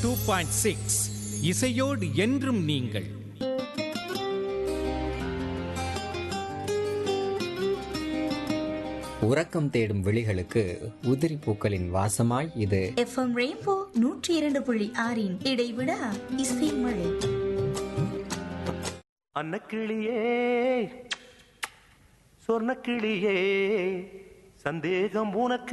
102.6 இசையோடு என்றும் நீங்கள். உறக்கம் தேடும் விழிகளுக்கு உதிரி பூக்களின் வாசமாய் இது FM ரெயின்போ 102.6 இடைவிடா இசை மழை. அன்னக்கிளியே சொர்ணக்கிளியே சந்தேகம் உனக்கு